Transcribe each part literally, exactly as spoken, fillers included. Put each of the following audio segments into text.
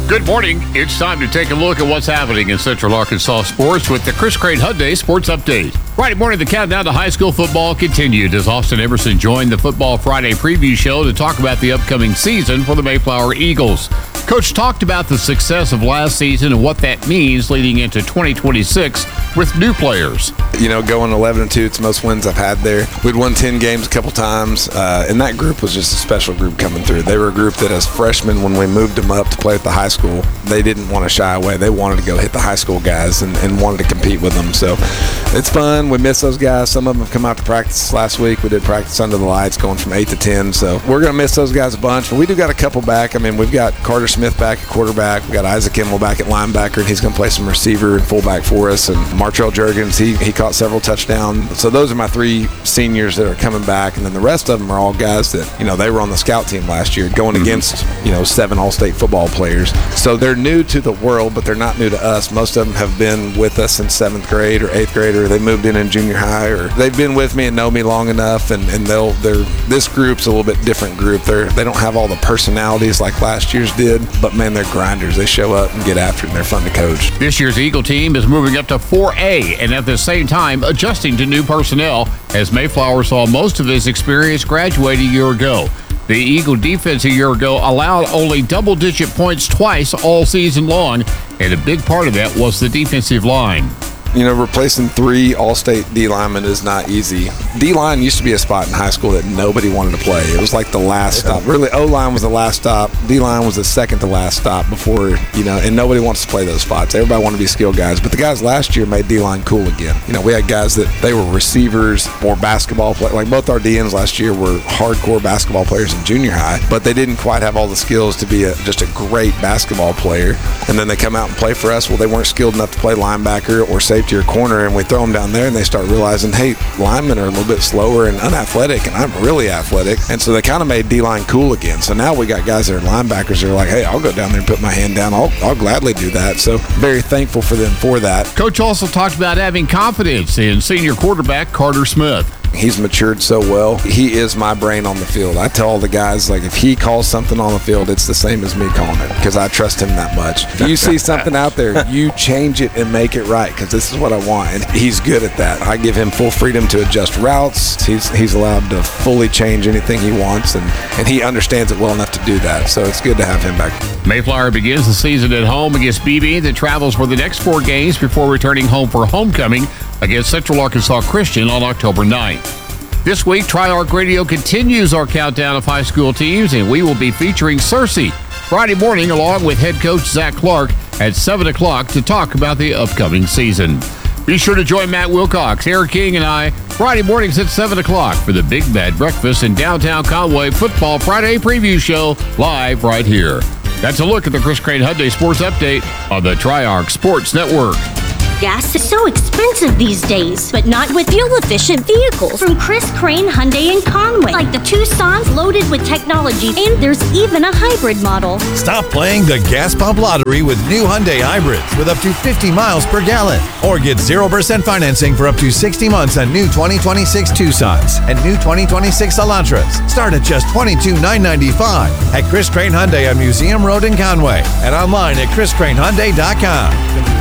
Good morning. It's time to take a look at what's happening in Central Arkansas sports with the Chris Crane Hyundai Sports Update. Friday morning, the countdown to high school football continued as Austin Emerson joined the Football Friday preview show to talk about the upcoming season for the Mayflower Eagles. Coach talked about the success of last season and what that means leading into twenty twenty-six with new players. You know, going eleven and two, it's the most wins I've had there. We'd won ten games a couple times, uh, and that group was just a special group coming through. They were a group that as freshmen, when we moved them up to play at the high school, they didn't want to shy away. They wanted to go hit the high school guys and, and wanted to compete with them. So it's fun. We miss those guys. Some of them have come out to practice last week. We did practice under the lights going from eight to ten. So we're going to miss those guys a bunch, but we do got a couple back. I mean, we've got Carter Smith back at quarterback. We got Isaac Kimmel back at linebacker, and he's going to play some receiver and fullback for us. And Martrell Jurgens, he, he caught several touchdowns. So those are my three seniors that are coming back. And then the rest of them are all guys that, you know, they were on the scout team last year going against, you know, seven all-state football players. So they're new to the world, but they're not new to us. Most of them have been with us since seventh grade or eighth grade, or they moved in in junior high, or they've been with me and know me long enough, and, and they'll they're this group's a little bit different group. They're they don't have all the personalities like last year's did, but man, they're grinders. They show up and get after it, and they're fun to coach. This year's Eagle team is moving up to four A and at the same time adjusting to new personnel as Mayflower saw most of his experience graduate a year ago. The Eagle defense a year ago allowed only double-digit points twice all season long, and a big part of that was the defensive line. You know, replacing three all-state D linemen is not easy. D-line used to be a spot in high school that nobody wanted to play. It was like the last stop. Really, O-line was the last stop. D-line was the second to last stop before, you know, and nobody wants to play those spots. Everybody wanted to be skilled guys. But the guys last year made D-line cool again. You know, we had guys that they were receivers or basketball players. Like both our D Ns last year were hardcore basketball players in junior high, but they didn't quite have all the skills to be a, just a great basketball player. And then they come out and play for us. Well, they weren't skilled enough to play linebacker or safety or corner, and we throw them down there and they start realizing, hey, linemen are a little bit slower and unathletic, and I'm really athletic. And so they kind of made D-line cool again. So now we got guys that are linebackers that are like, hey, I'll go down there and put my hand down. I'll, I'll gladly do that. So very thankful for them for that. Coach also talked about having confidence in senior quarterback Carter Smith. He's matured so well. He is my brain on the field. I tell all the guys, like, if he calls something on the field, it's the same as me calling it, because I trust him that much. If you see something out there, you change it and make it right, because this is what I want. And he's good at that. I give him full freedom to adjust routes. He's he's allowed to fully change anything he wants, and, and he understands it well enough to do that. So it's good to have him back. Mayflower begins the season at home against B B, that travels for the next four games before returning home for homecoming against Central Arkansas Christian on October ninth. This week, Tri-Arc Radio continues our countdown of high school teams, and we will be featuring Searcy Friday morning along with head coach Zach Clark at seven o'clock to talk about the upcoming season. Be sure to join Matt Wilcox, Eric King, and I Friday mornings at seven o'clock for the Big Bad Breakfast in downtown Conway Football Friday preview show live right here. That's a look at the Chris Crane Hyundai Sports Update on the Tri-Arc Sports Network. Gas is so expensive these days, but not with fuel-efficient vehicles from Chris Crane Hyundai in Conway, like the Tucson's loaded with technology, and there's even a hybrid model. Stop playing the gas pump lottery with new Hyundai hybrids with up to fifty miles per gallon, or get zero percent financing for up to sixty months on new twenty twenty-six Tucsons and new twenty twenty-six Elantras. Start at just twenty-two thousand nine hundred ninety-five dollars at Chris Crane Hyundai on Museum Road in Conway and online at chris crane hyundai dot com.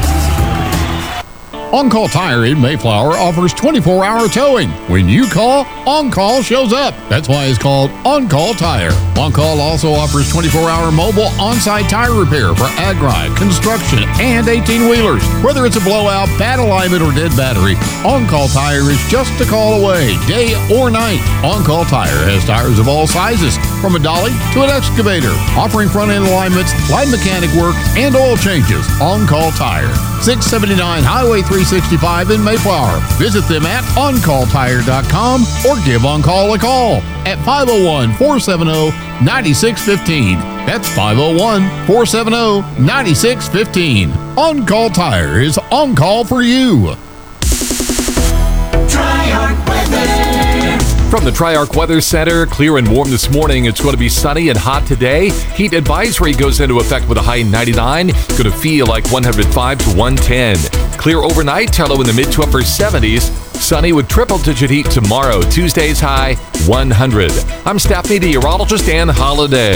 On-Call Tire in Mayflower offers twenty-four hour towing. When you call, On-Call shows up. That's why it's called On-Call Tire. On-Call also offers twenty-four hour mobile on-site tire repair for ag-ride, construction, and eighteen-wheelers. Whether it's a blowout, bad alignment, or dead battery, On-Call Tire is just a call away, day or night. On-Call Tire has tires of all sizes, from a dolly to an excavator, offering front-end alignments, light mechanic work, and oil changes. On-Call Tire, six seventy-nine Highway three sixty-five in Mayflower. Visit them at on call tire dot com or give On-Call a call at five oh one, four seven oh, nine six one five. That's five oh one, four seven oh, nine six one five. On-Call Tire is on call for you. Tri-Arc Weather. From the Tri-Arc Weather Center, clear and warm this morning. It's going to be sunny and hot today. Heat advisory goes into effect with a high ninety-nine. Going to feel like one hundred five to one ten. Clear overnight, low in the mid to upper seventies. Sunny with triple-digit heat tomorrow. Tuesday's high one hundred. I'm staff meteorologist Ann Holiday.